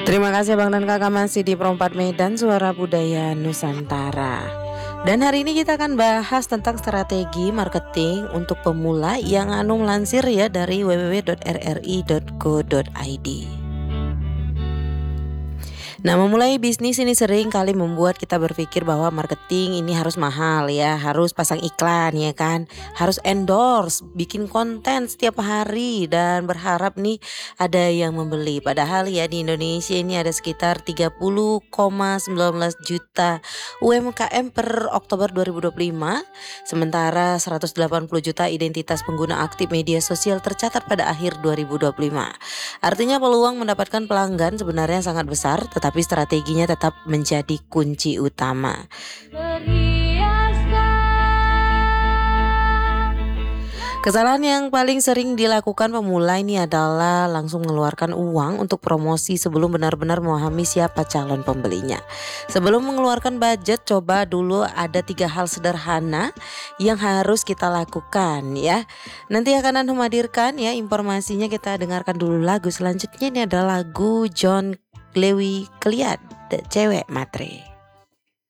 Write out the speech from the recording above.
Terima kasih Bang dan Kakak masih di Perempat Medan Suara Budaya Nusantara. Dan hari ini kita akan bahas tentang strategi marketing untuk pemula yang melansir ya dari www.rri.co.id. Nah, memulai bisnis ini sering kali membuat kita berpikir bahwa marketing ini harus mahal ya, harus pasang iklan ya kan, harus endorse, bikin konten setiap hari dan berharap nih ada yang membeli. Padahal ya di Indonesia ini ada sekitar 30,19 juta UMKM per Oktober 2025, sementara 180 juta identitas pengguna aktif media sosial tercatat pada akhir 2025. Artinya peluang mendapatkan pelanggan sebenarnya sangat besar, tetapi strateginya tetap menjadi kunci utama. Kesalahan yang paling sering dilakukan pemula ini adalah langsung mengeluarkan uang untuk promosi sebelum benar-benar memahami siapa calon pembelinya. Sebelum mengeluarkan budget, coba dulu ada 3 hal sederhana yang harus kita lakukan ya. Nanti akan Anhum hadirkan ya informasinya, kita dengarkan dulu lagu selanjutnya. Ini adalah lagu John Lewi Keliat, Cewek Matre.